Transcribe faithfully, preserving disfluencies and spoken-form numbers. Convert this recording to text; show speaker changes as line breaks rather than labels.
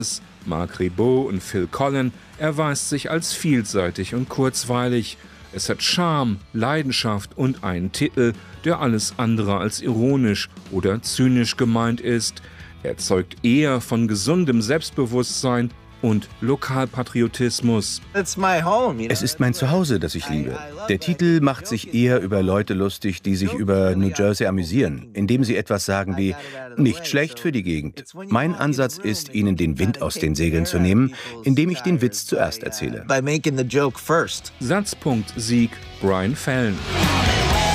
Marc Ribot und Phil Collen erweist sich als vielseitig und kurzweilig. Es hat Charme, Leidenschaft und einen Titel, der alles andere als ironisch oder zynisch gemeint ist. Er zeugt eher von gesundem Selbstbewusstsein und Lokalpatriotismus.
Es ist mein Zuhause, das ich liebe. Der Titel macht sich eher über Leute lustig, die sich über New Jersey amüsieren, indem sie etwas sagen wie „nicht schlecht für die Gegend“. Mein Ansatz ist, ihnen den Wind aus den Segeln zu nehmen, indem ich den Witz zuerst erzähle.
Satzpunkt Sieg Brian Fallon.